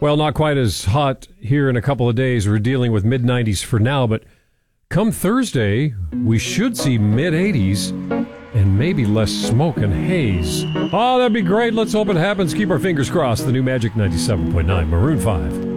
Well, not quite as hot here in a couple of days. We're dealing with mid-90s for now, but come Thursday, we should see mid-80s and maybe less smoke and haze. Oh, that'd be great. Let's hope it happens. Keep our fingers crossed. The new Magic 97.9, Maroon 5.